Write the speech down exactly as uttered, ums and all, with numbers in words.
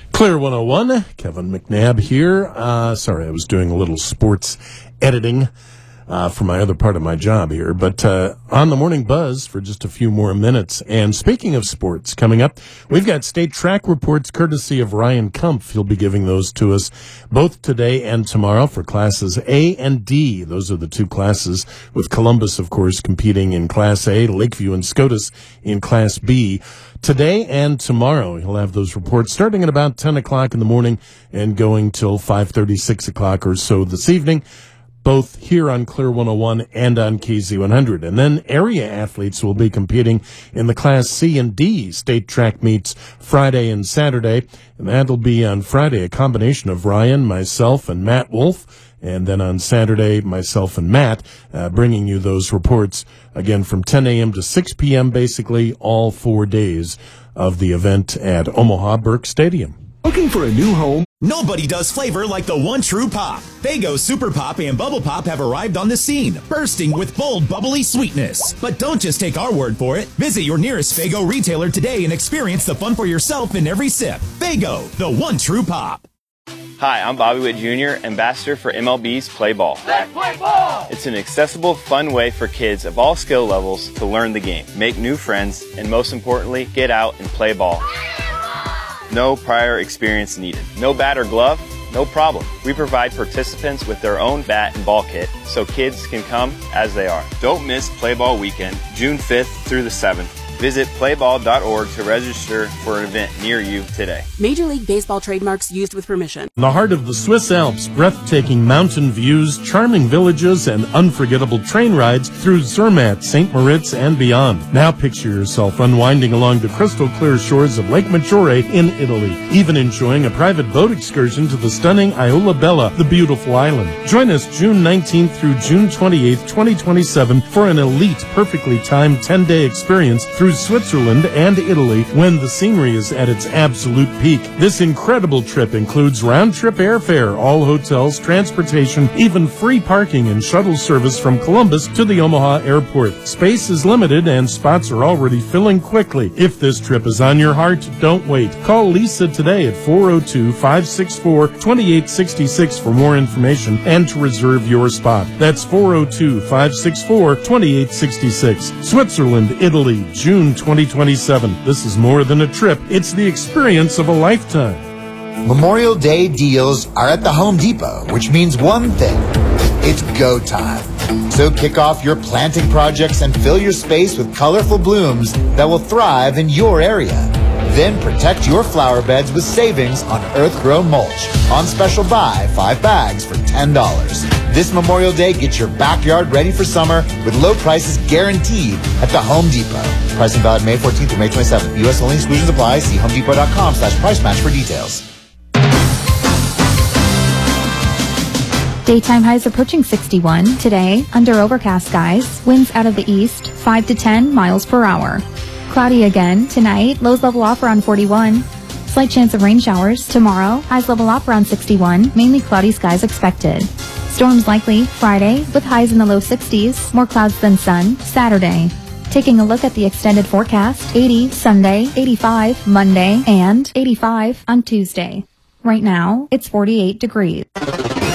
Clear one oh one, Kevin McNabb here. Uh, sorry, I was doing a little sports editing uh, for my other part of my job here. But uh, on the Morning Buzz for just a few more minutes. And speaking of sports, coming up, we've got state track reports courtesy of Ryan Kumpf. He'll be giving those to us both today and tomorrow for classes A and D. Those are the two classes, with Columbus, of course, competing in Class A, Lakeview and SCOTUS in Class B. Today and tomorrow, he'll have those reports starting at about ten o'clock in the morning and going till five thirty, six o'clock or so this evening, both here on Clear one oh one and on K Z one hundred. And then area athletes will be competing in the Class C and D state track meets Friday and Saturday. And that'll be on Friday, a combination of Ryan, myself, and Matt Wolf. And then on Saturday, myself and Matt uh, bringing you those reports, again, from ten a.m. to six p.m., basically all four days of the event at Omaha Burke Stadium. Looking for a new home? Nobody does flavor like the One True Pop. Faygo Super Pop and Bubble Pop have arrived on the scene, bursting with bold, bubbly sweetness. But don't just take our word for it. Visit your nearest Faygo retailer today and experience the fun for yourself in every sip. Faygo, the One True Pop. Hi, I'm Bobby Witt Junior, ambassador for M L B's Play Ball. Let's play ball! It's an accessible, fun way for kids of all skill levels to learn the game, make new friends, and most importantly, get out and play ball. No prior experience needed. No bat or glove? No problem. We provide participants with their own bat and ball kit so kids can come as they are. Don't miss Play Ball Weekend, June fifth through the seventh. Visit play ball dot org to register for an event near you today. Major League Baseball trademarks used with permission. In the heart of the Swiss Alps, breathtaking mountain views, charming villages, and unforgettable train rides through Zermatt, Saint Moritz, and beyond. Now picture yourself unwinding along the crystal clear shores of Lake Maggiore in Italy, even enjoying a private boat excursion to the stunning Isola Bella, the beautiful island. Join us June nineteenth through June twenty-eighth, twenty twenty-seven for an elite, perfectly timed ten-day experience through Switzerland and Italy when the scenery is at its absolute peak. This incredible trip includes round-trip airfare, all hotels, transportation, even free parking and shuttle service from Columbus to the Omaha airport. Space is limited and spots are already filling quickly. If this trip is on your heart, don't wait. Call Lisa today at four oh two, five six four, two eight six six for more information and to reserve your spot. That's four oh two, five six four, two eight six six. Switzerland, Italy, June twenty twenty-seven. This is more than a trip. It's the experience of a lifetime. Memorial Day deals are at the Home Depot, which means one thing. It's go time. So kick off your planting projects and fill your space with colorful blooms that will thrive in your area. Then protect your flower beds with savings on Earthgrown mulch. On special buy, five bags for ten dollars. This Memorial Day, get your backyard ready for summer with low prices guaranteed at the Home Depot. Pricing valid May fourteenth through May twenty-seventh. U S only, exclusions apply. See homedepot.com slash price match for details. Daytime highs approaching sixty-one. Today, under overcast skies, winds out of the east, five to ten miles per hour. Cloudy again tonight, lows level off around forty-one. Slight chance of rain showers. Tomorrow, highs level off around sixty-one, mainly cloudy skies expected. Storms likely Friday, with highs in the low sixties, more clouds than sun. Saturday. Taking a look at the extended forecast, eighty Sunday, eighty-five Monday, and eighty-five on Tuesday. Right now, it's forty-eight degrees.